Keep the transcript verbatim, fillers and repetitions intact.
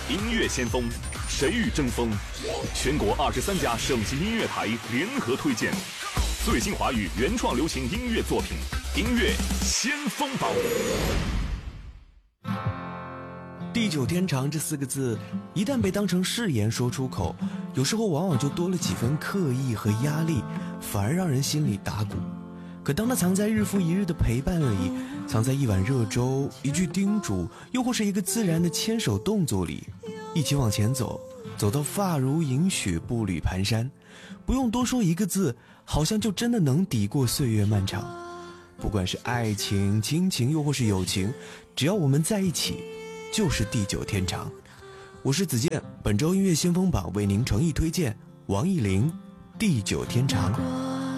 音乐先锋，谁与争锋？全国二十三家省级音乐台联合推荐最新华语原创流行音乐作品，音乐先锋榜。 地久天长这四个字一旦被当成誓言说出口，有时候往往就多了几分刻意和压力，反而让人心里打鼓。可当它藏在日复一日的陪伴里，藏在一碗热粥，一句叮嘱，又或是一个自然的牵手动作里，一起往前走，走到发如银雪，步履蹒跚，不用多说一个字，好像就真的能抵过岁月漫长。不管是爱情、亲情，又或是友情，只要我们在一起，就是地久天长。我是子健，本周音乐先锋榜为您诚意推荐王艺霖《地久天长》。